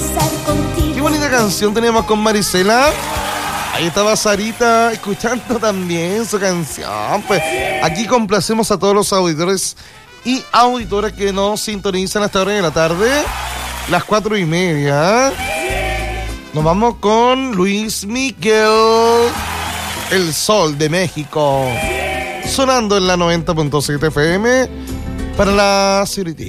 Qué bonita canción teníamos con Marisela. Ahí estaba Sarita escuchando también su canción. Pues aquí complacemos a todos los auditores y auditoras que nos sintonizan a esta hora de la tarde, las 4:30. Nos vamos con Luis Miguel, El Sol de México, sonando en la 90.7 FM para la City.